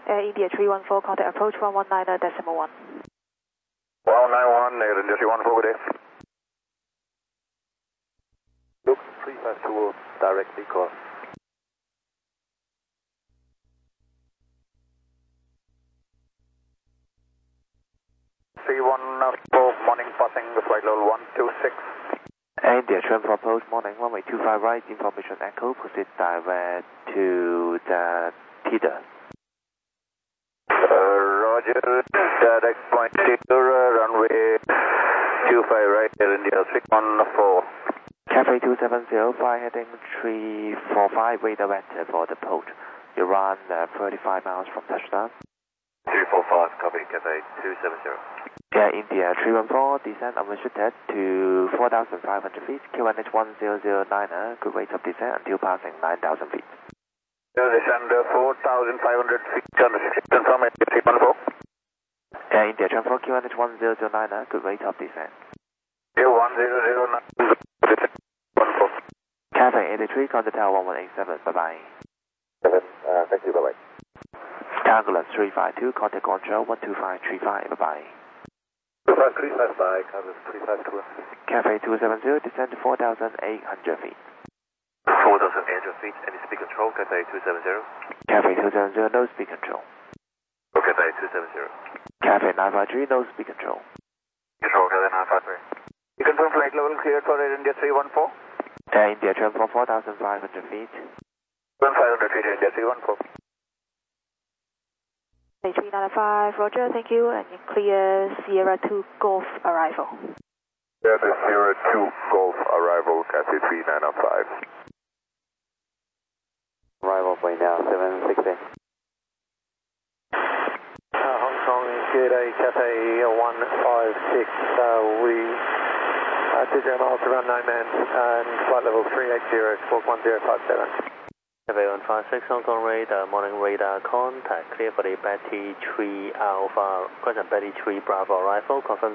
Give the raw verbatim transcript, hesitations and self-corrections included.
Air India three one four, contact approach one one nine decimal one. one nine one, Air India three one four, good day. Look, three five two, directly course. three one four, morning passing, flight level one two six. India three one four approach, morning, runway two five right, information echo, proceed direct to the Tida. Uh, Roger, direct point zero, runway two five right, Air India three one four. Cafe two seven zero, fly heading three four five, redirected for the approach. You run uh, thirty-five miles from touchdown. three four five, copy, Cafe two seven zero. Air India three one four, descend unrestricted to four thousand five hundred feet, Q N H one zero zero nine, good rate of descent until passing nine thousand feet. Descend uh, four thousand five hundred feet, confirm India three one four. Air India three one four, Q N H one zero zero nine, good rate of descent. Air one zero zero nine, one four. Cafe eighty-three, contact tower one one eight seven, bye bye. Seven, uh, thank you, bye bye. Calculus three five two, contact control one two five three five, bye bye. two five three five five, Calculus three five two. Cafe two seven zero, descend to four thousand eight hundred feet. four thousand eight hundred feet, any speed control, Cafe two seven zero. Cafe two seven zero, no speed control. Okay, Cafe two seven zero. Cafe nine five three, no speed control. Control, Cafe nine five three. You confirm flight level cleared for Air India three one four? Air India three one four, four thousand five hundred feet. five hundred feet, Air India three one four. three nine five, Roger, thank you, and you clear Sierra two Golf arrival. Yeah, the Sierra two Golf arrival, Cathay three nine five. Arrival point now, seven sixty. Uh, Hong Kong, good day, Cathay one five six, uh, we uh, did your miles to run nine man, and flight level three eight zero, squawk one zero five seven. Cafe one five six, Hong Kong radar, morning radar contact, clear for the Betty three Alpha, present Betty three Bravo arrival, confirm